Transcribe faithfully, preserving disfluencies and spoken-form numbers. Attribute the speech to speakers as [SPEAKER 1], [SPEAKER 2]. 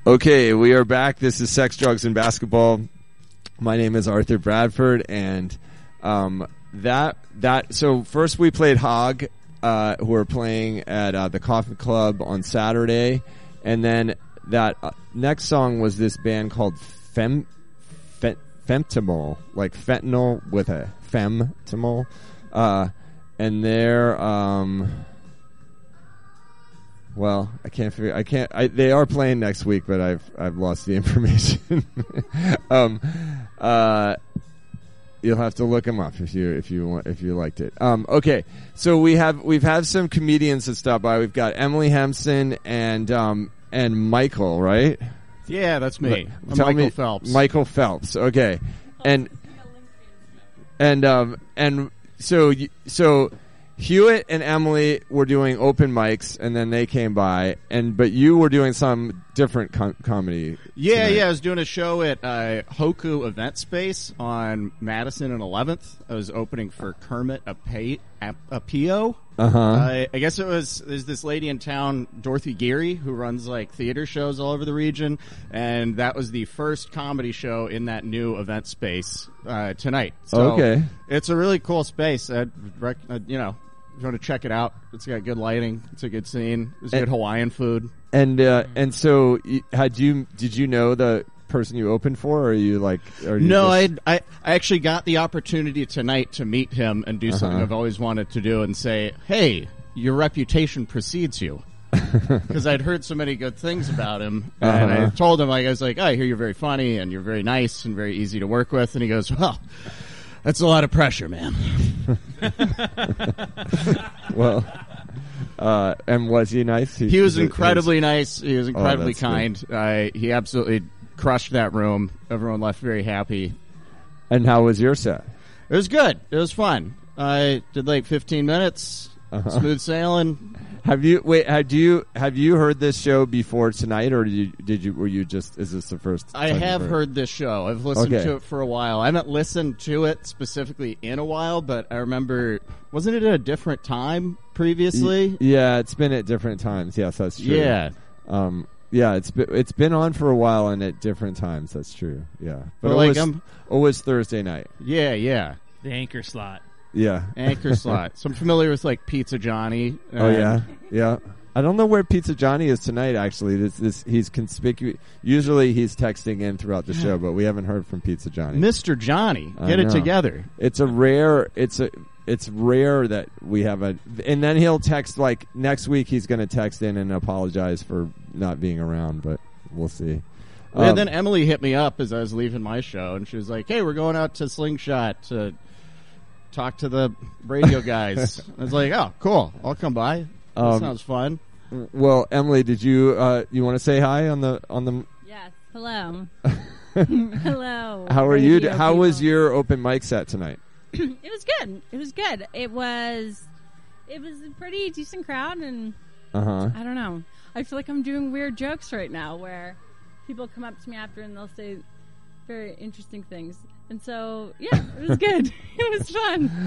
[SPEAKER 1] Okay, we are back. This is Sex, Drugs, and Basketball. My name is Arthur Bradford, and um, that that. So first we played Hog, uh, who are playing at uh, the Coffee Club on Saturday, and then that uh, next song was this band called Fem, Fe, Femtimol, like fentanyl with a Femtimol, uh, and they're. Um, Well, I can't figure. I can't. I, they are playing next week, but I've I've lost the information. um, uh, you'll have to look them up if you if you want if you liked it. Um, okay, so we have we've had some comedians that stop by. We've got Emily Hempson and um and Michael, right?
[SPEAKER 2] Yeah, that's me. I'm
[SPEAKER 1] Tell
[SPEAKER 2] Michael
[SPEAKER 1] me,
[SPEAKER 2] Phelps.
[SPEAKER 1] Michael Phelps. Okay, and and um and so so. Hewitt and Emily were doing open mics, and then they came by, and but you were doing some different com- comedy.
[SPEAKER 2] Yeah,
[SPEAKER 1] tonight.
[SPEAKER 2] yeah. I was doing a show at uh, Hoku Event Space on Madison and eleventh. I was opening for Kermit Ape- Apio.
[SPEAKER 1] Uh-huh.
[SPEAKER 2] Uh, I guess it was. There's this lady in town, Dorothy Geary, who runs like theater shows all over the region, and that was the first comedy show in that new event space uh, tonight. So
[SPEAKER 1] Okay.
[SPEAKER 2] It's a really cool space. I'd rec- uh, you know. If you want to check it out, it's got good lighting. It's a good scene. There's good Hawaiian food.
[SPEAKER 1] And uh, and so, y- had you did you know the person you opened for, or are you like? Are you
[SPEAKER 2] No,
[SPEAKER 1] just...
[SPEAKER 2] I, I I actually got the opportunity tonight to meet him and do something
[SPEAKER 1] Uh-huh.
[SPEAKER 2] I've always wanted to do and say, hey, your reputation precedes you. Because I'd heard so many good things about him. And
[SPEAKER 1] Uh-huh.
[SPEAKER 2] I told him, like, I was like, oh, I hear you're very funny and you're very nice and very easy to work with. And he goes, well, that's a lot of pressure, man.
[SPEAKER 1] Well, uh, and was he nice?
[SPEAKER 2] He was
[SPEAKER 1] it-
[SPEAKER 2] incredibly nice. He was incredibly
[SPEAKER 1] that's
[SPEAKER 2] kind. Uh, he absolutely crushed that room. Everyone left very happy.
[SPEAKER 1] And how was your set?
[SPEAKER 2] It was good. It was fun. I did like fifteen minutes.
[SPEAKER 1] Uh-huh.
[SPEAKER 2] Smooth sailing.
[SPEAKER 1] Have you wait? Have you have you heard this show before tonight, or did you did you were you just is this the first?
[SPEAKER 2] I
[SPEAKER 1] time
[SPEAKER 2] have
[SPEAKER 1] you've
[SPEAKER 2] heard this show. I've listened
[SPEAKER 1] Okay.
[SPEAKER 2] to it for a while. I haven't listened to it specifically in a while, but I remember, wasn't it at a different time previously?
[SPEAKER 1] Y- yeah, it's been at different times. Yes, that's true.
[SPEAKER 2] Yeah.
[SPEAKER 1] Um, yeah, it's been, it's been on for a while and at different times. That's true. Yeah, but
[SPEAKER 2] Well, like,
[SPEAKER 1] always,
[SPEAKER 2] I'm-
[SPEAKER 1] always Thursday night.
[SPEAKER 2] Yeah, yeah.
[SPEAKER 3] The anchor slot.
[SPEAKER 1] Yeah.
[SPEAKER 2] Anchor slot. So I'm familiar with like Pizza Johnny.
[SPEAKER 1] Oh
[SPEAKER 2] and-
[SPEAKER 1] yeah, yeah. I don't know where Pizza Johnny is tonight. Actually, this, this he's conspicuous. Usually he's texting in throughout the show, but we haven't heard from Pizza Johnny.
[SPEAKER 2] Mister Johnny,
[SPEAKER 1] I
[SPEAKER 2] get it
[SPEAKER 1] know.
[SPEAKER 2] together.
[SPEAKER 1] It's a rare. It's a. It's rare that we have a. And then he'll text like next week. He's going to text in and apologize for not being around, but we'll see.
[SPEAKER 2] And
[SPEAKER 1] Um,
[SPEAKER 2] then Emily hit me up as I was leaving my show, and she was like, hey, we're going out to Slingshot to talk to the radio guys. I was like, oh, cool. I'll come by. That
[SPEAKER 1] Um,
[SPEAKER 2] sounds fun.
[SPEAKER 1] Well, Emily, did you uh, you want to say hi on the on the?
[SPEAKER 4] Yes. Hello. Hello.
[SPEAKER 1] How are you?
[SPEAKER 4] radio
[SPEAKER 1] How was
[SPEAKER 4] people.
[SPEAKER 1] your open mic set tonight?
[SPEAKER 4] It was good. It was good. It was. It was a pretty decent crowd, and
[SPEAKER 1] Uh huh.
[SPEAKER 4] I don't know. I feel like I'm doing weird jokes right now, where people come up to me after and they'll say very interesting things, and so yeah, it was good. It was fun.